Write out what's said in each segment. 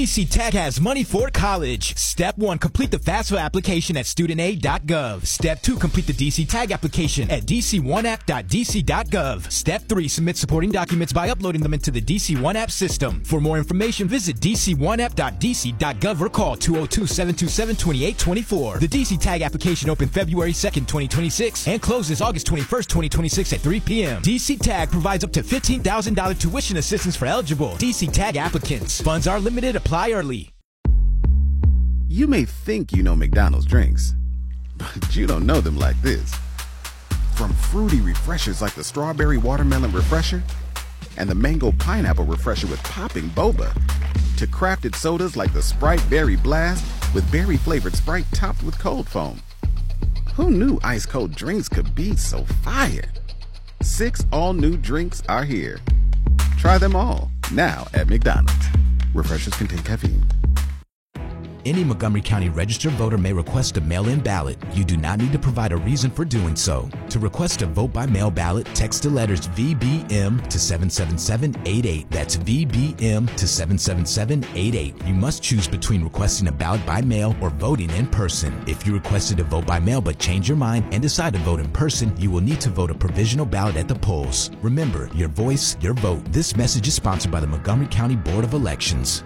DC Tag has money for college. Step 1, complete the FAFSA application at studentaid.gov. Step 2, complete the DC Tag application at dc1app.dc.gov. Step 3, submit supporting documents by uploading them into the DC One App system. For more information, visit dc1app.dc.gov or call 202-727-2824. The DC Tag application opened February 2nd, 2026 and closes August 21st, 2026 at 3 p.m. DC Tag provides up to $15,000 tuition assistance for eligible DC Tag applicants. Funds are limited. Apply early. You may think you know McDonald's drinks, but you don't know them like this. From fruity refreshers like the Strawberry Watermelon Refresher and the Mango Pineapple Refresher with popping boba, to crafted sodas like the Sprite Berry Blast with berry-flavored Sprite topped with cold foam. Who knew ice-cold drinks could be so fire? 6 all-new drinks are here. Try them all, now at McDonald's. Refreshers contain caffeine. Any Montgomery County registered voter may request a mail-in ballot. You do not need to provide a reason for doing so. To request a vote-by-mail ballot, text the letters VBM to 77788. That's VBM to 77788. You must choose between requesting a ballot by mail or voting in person. If you requested a vote by mail but change your mind and decide to vote in person, you will need to vote a provisional ballot at the polls. Remember, your voice, your vote. This message is sponsored by the Montgomery County Board of Elections.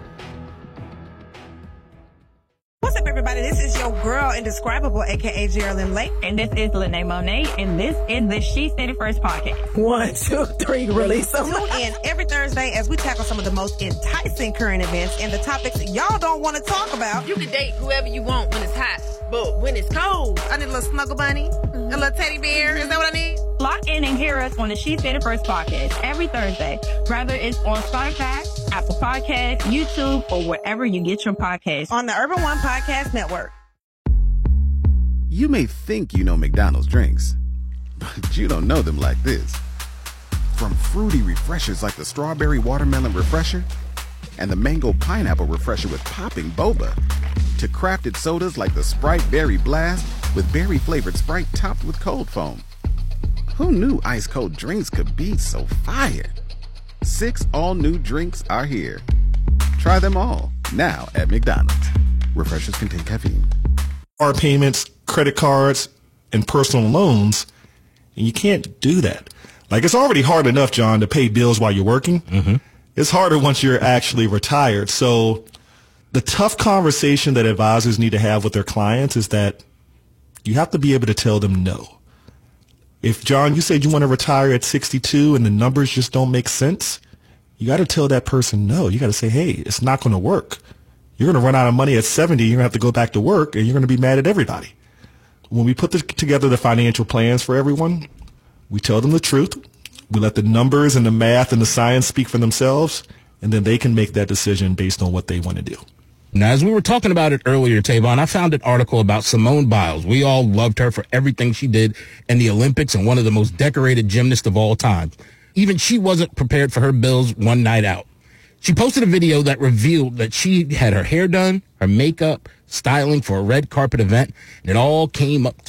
What's up, everybody? This is your girl, Indescribable, a.k.a. Geraldine Lake. And this is Lene Monet, and this is the She Said It First podcast. 1, 2, 3, release them. Tune in every Thursday as we tackle some of the most enticing current events and the topics y'all don't want to talk about. You can date whoever you want when it's hot, but when it's cold, I need a little snuggle bunny, a little teddy bear. Is that what I need? Lock in and hear us on the She Said It First podcast every Thursday, whether it's on Spotify, Apple Podcasts, YouTube, or wherever you get your podcasts. On the Urban One Podcast Network. You may think you know McDonald's drinks, but you don't know them like this. From fruity refreshers like the Strawberry Watermelon Refresher and the Mango Pineapple Refresher with popping boba, to crafted sodas like the Sprite Berry Blast with berry-flavored Sprite topped with cold foam. Who knew ice-cold drinks could be so fire? 6 all-new drinks are here. Try them all, now at McDonald's. Refreshers contain caffeine. Our payments, credit cards, and personal loans, and you can't do that. Like, it's already hard enough, John, to pay bills while you're working. Mm-hmm. It's harder once you're actually retired. So the tough conversation that advisors need to have with their clients is that you have to be able to tell them no. If, John, you said you want to retire at 62 and the numbers just don't make sense, you got to tell that person no. You got to say, hey, it's not going to work. You're going to run out of money at 70. You're going to have to go back to work, and you're going to be mad at everybody. When we put together the financial plans for everyone, we tell them the truth. We let the numbers and the math and the science speak for themselves, and then they can make that decision based on what they want to do. Now, as we were talking about it earlier, Tavon, I found an article about Simone Biles. We all loved her for everything she did in the Olympics and one of the most decorated gymnasts of all time. Even she wasn't prepared for her bills one night out. She posted a video that revealed that she had her hair done, her makeup, styling for a red carpet event, and it all came up to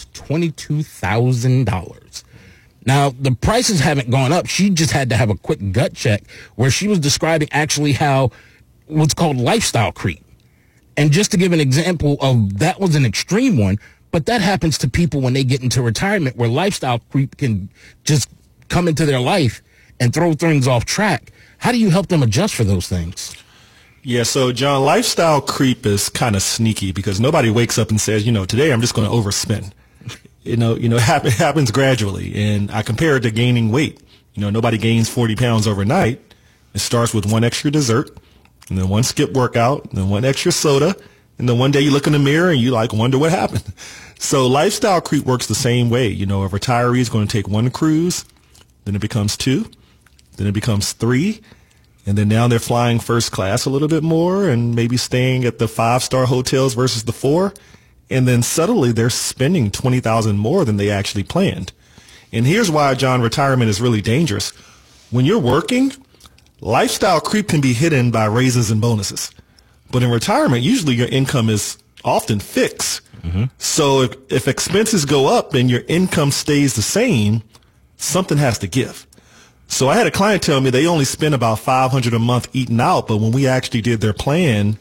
$22,000. Now, the prices haven't gone up. She just had to have a quick gut check where she was describing actually how what's called lifestyle creep. And just to give an example of that was an extreme one, but that happens to people when they get into retirement where lifestyle creep can just come into their life and throw things off track. How do you help them adjust for those things? Yeah, so, John, lifestyle creep is kind of sneaky because nobody wakes up and says, today I'm just going to overspend. It happens gradually. And I compare it to gaining weight. Nobody gains 40 pounds overnight. It starts with one extra dessert, and then one skip workout, and then one extra soda, and then one day you look in the mirror and you wonder what happened. So lifestyle creep works the same way. A retiree is going to take one cruise, then it becomes 2, then it becomes 3, and then now they're flying first class a little bit more and maybe staying at the 5-star hotels versus the 4, and then suddenly they're spending $20,000 more than they actually planned. And here's why, John, retirement is really dangerous. When you're working, lifestyle creep can be hidden by raises and bonuses. But in retirement, usually your income is often fixed. Mm-hmm. So if expenses go up and your income stays the same, something has to give. So I had a client tell me they only spend about $500 a month eating out, but when we actually did their plan,